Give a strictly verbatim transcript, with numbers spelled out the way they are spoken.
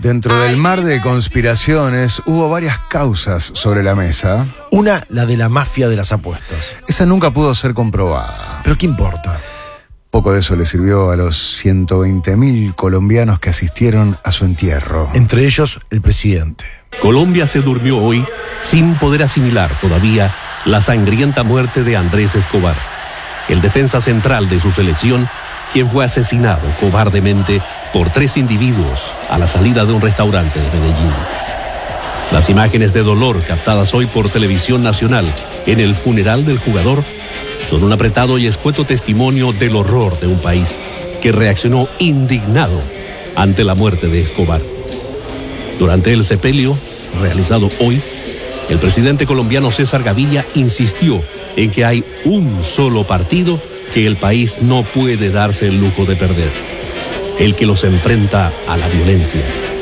Dentro del mar de conspiraciones hubo varias causas sobre la mesa. Una, la de la mafia de las apuestas. Esa nunca pudo ser comprobada. ¿Pero qué importa? Poco de eso le sirvió a los ciento veinte mil colombianos que asistieron a su entierro. Entre ellos, el presidente. Colombia se durmió hoy sin poder asimilar todavía la sangrienta muerte de Andrés Escobar, el defensa central de su selección, quien fue asesinado cobardemente por tres individuos a la salida de un restaurante de Medellín. Las imágenes de dolor captadas hoy por Televisión Nacional en el funeral del jugador son un apretado y escueto testimonio del horror de un país que reaccionó indignado ante la muerte de Escobar. Durante el sepelio, realizado hoy, el presidente colombiano César Gaviria insistió en que hay un solo partido que el país no puede darse el lujo de perder, el que los enfrenta a la violencia.